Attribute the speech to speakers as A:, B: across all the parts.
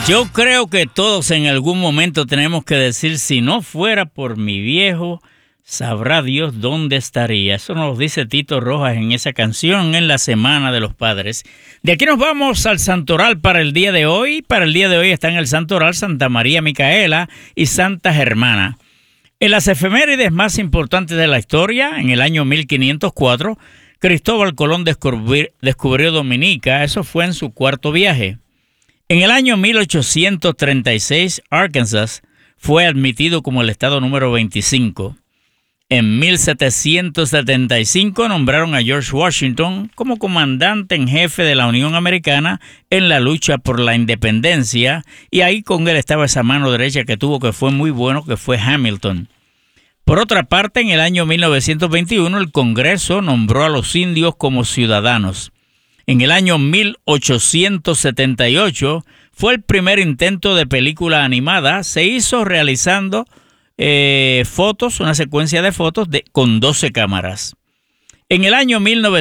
A: Yo creo que todos en algún momento tenemos que decir, si no fuera por mi viejo, sabrá Dios dónde estaría. Eso nos dice Tito Rojas en esa canción en la Semana de los Padres. De aquí nos vamos al Santoral para el día de hoy. Para el día de hoy está en el Santoral Santa María Micaela y Santa Germana. En las efemérides más importantes de la historia, en el año 1504, Cristóbal Colón descubrió Dominica. Eso fue en su cuarto viaje. En el año 1836, Arkansas fue admitido como el estado número 25. En 1775 nombraron a George Washington como comandante en jefe de la Unión Americana en la lucha por la independencia, y ahí con él estaba esa mano derecha que tuvo, que fue muy bueno, que fue Hamilton. Por otra parte, en el año 1921 el Congreso nombró a los indios como ciudadanos. En el año 1878 fue el primer intento de película animada. Se hizo realizando fotos, una secuencia de fotos con 12 cámaras. En el año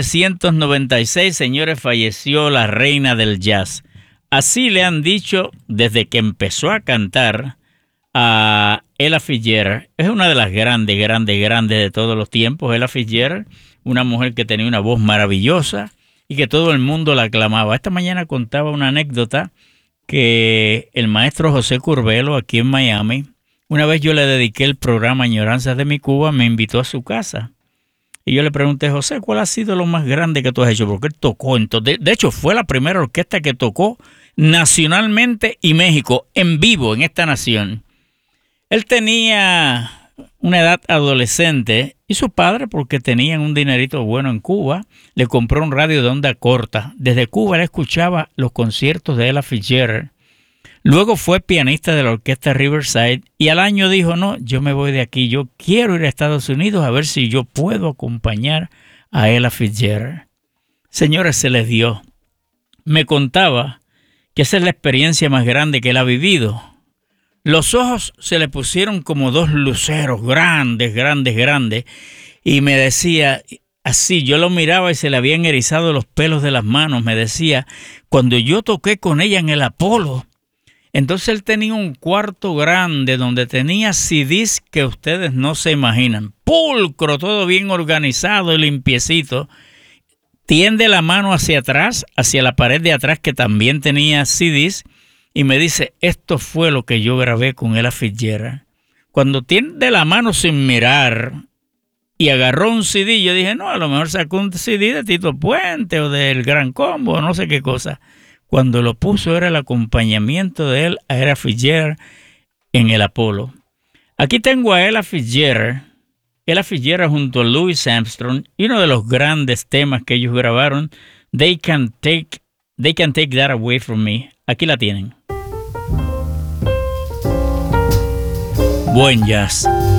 A: 1996, señores, falleció la reina del jazz. Así le han dicho desde que empezó a cantar a Ella Fitzgerald. Es una de las grandes de todos los tiempos. Ella Fitzgerald, una mujer que tenía una voz maravillosa y que todo el mundo la aclamaba. Esta mañana contaba una anécdota que el maestro José Curbelo, aquí en Miami, una vez yo le dediqué el programa Añoranzas de mi Cuba, me invitó a su casa. Y yo le pregunté, José, ¿cuál ha sido lo más grande que tú has hecho? Porque él tocó, de hecho fue la primera orquesta que tocó nacionalmente y México, en vivo en esta nación. Él tenía una edad adolescente y su padre, porque tenían un dinerito bueno en Cuba, le compró un radio de onda corta. Desde Cuba él escuchaba los conciertos de Ella Fitzgerald. Luego fue pianista de la orquesta Riverside y al año dijo, no, yo me voy de aquí, yo quiero ir a Estados Unidos a ver si yo puedo acompañar a Ella Fitzgerald. Señores, se les dio. Me contaba que esa es la experiencia más grande que él ha vivido. Los ojos se le pusieron como dos luceros grandes, y me decía, así, yo lo miraba y se le habían erizado los pelos de las manos. Me decía, cuando yo toqué con ella en el Apolo, entonces él tenía un cuarto grande donde tenía CDs que ustedes no se imaginan. Pulcro, todo bien organizado y limpiecito. Tiende la mano hacia atrás, hacia la pared de atrás que también tenía CDs. Y me dice, esto fue lo que yo grabé con Ella Fitzgerald. Cuando tiende la mano sin mirar y agarró un CD, yo dije, no, a lo mejor sacó un CD de Tito Puente o del Gran Combo, no sé qué cosa. Cuando lo puso era el acompañamiento de él a Ella Fitzgerald en el Apolo. Aquí tengo a Ella Fitzgerald junto a Louis Armstrong, y uno de los grandes temas que ellos grabaron, They Can't Take That Away From Me. Aquí la tienen. Buen jazz.